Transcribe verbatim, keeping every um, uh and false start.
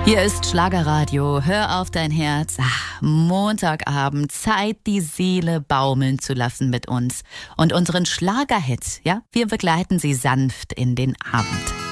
Hier ist Schlagerradio. Hör auf dein Herz. Ach, Montagabend. Zeit, die Seele baumeln zu lassen mit uns. Und unseren Schlagerhit, ja, wir begleiten sie sanft in den Abend.